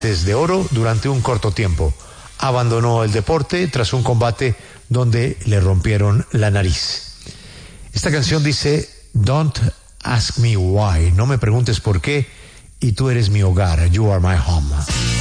de oro durante un corto tiempo. Abandonó el deporte tras un combate donde le rompieron la nariz. Esta canción dice: Don't ask me why, no me preguntes por qué, y tú eres mi hogar, you are my home.